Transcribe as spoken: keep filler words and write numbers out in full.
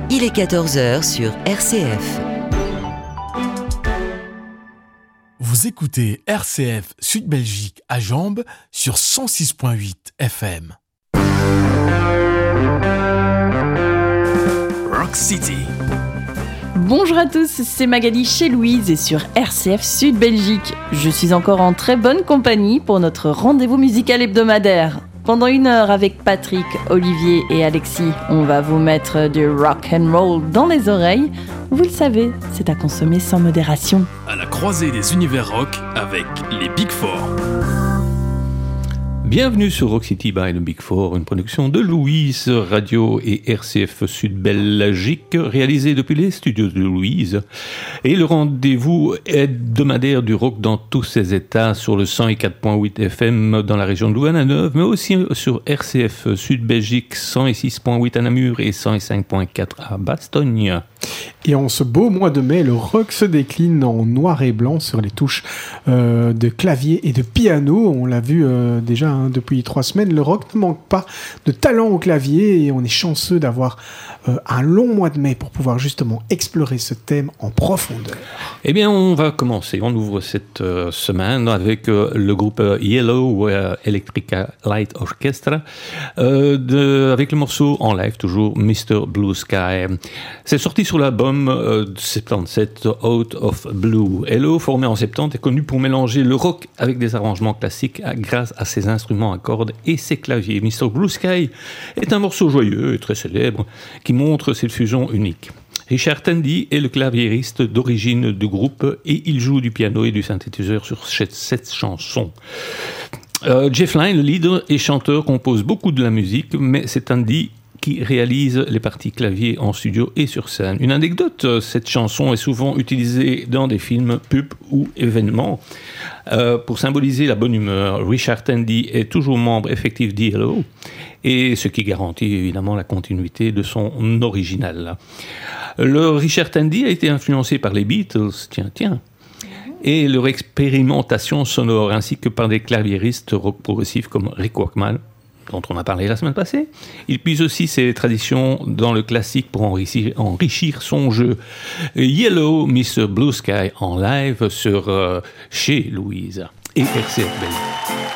Il est quatorze heures sur R C F. Vous écoutez R C F Sud-Belgique à Jambes sur cent six virgule huit F M. Rock City. Bonjour à tous, c'est Magali chez Louise et sur R C F Sud-Belgique. Je suis encore en très bonne compagnie pour notre rendez-vous musical hebdomadaire. Pendant une heure avec Patrick, Olivier et Alexis, on va vous mettre du rock and roll dans les oreilles. Vous le savez, c'est à consommer sans modération. À la croisée des univers rock avec les Big Four. Bienvenue sur Rock City by the Big Four, une production de Louise Radio et R C F Sud-Belgique, réalisée depuis les studios de Louise. Et le rendez-vous hebdomadaire du rock dans tous ses états sur le cent quatre virgule huit F M dans la région de Louvain-la-Neuve, mais aussi sur R C F Sud-Belgique cent six virgule huit à Namur et cent cinq virgule quatre à Bastogne. Et en ce beau mois de mai, le rock se décline en noir et blanc sur les touches euh, de clavier et de piano. On l'a vu euh, déjà hein, depuis trois semaines, le rock ne manque pas de talent au clavier et on est chanceux d'avoir euh, un long mois de mai pour pouvoir justement explorer ce thème en profondeur. Eh bien, on va commencer. On ouvre cette euh, semaine avec euh, le groupe Yellow euh, Electric Light Orchestra, euh, de, avec le morceau en live toujours mister Blue Sky. C'est sorti sur l'album euh, soixante-dix-sept Out of Blue. Yellow, formé en soixante-dix, est connu pour mélanger le rock avec des arrangements classiques grâce à ses instruments à cordes et ses claviers. mister Blue Sky est un morceau joyeux et très célèbre qui montre cette fusion unique. Richard Tandy est le claviériste d'origine du groupe et il joue du piano et du synthétiseur sur cette, cette chanson. Euh, Jeff Lynne, le leader et chanteur, compose beaucoup de la musique, mais c'est Tandy qui réalise les parties clavier en studio et sur scène. Une anecdote, cette chanson est souvent utilisée dans des films, pubs ou événements. Euh, pour symboliser la bonne humeur, Richard Tandy est toujours membre effectif d'Yellow, et ce qui garantit évidemment la continuité de son original. Le Richard Tandy a été influencé par les Beatles, tiens, tiens, et leur expérimentation sonore, ainsi que par des claviéristes rock progressifs comme Rick Wakeman, dont on a parlé la semaine passée. Il puise aussi ses traditions dans le classique pour enrichir, enrichir son jeu. Yellow, mister Blue Sky en live sur euh, chez Louise et R C F Belgique.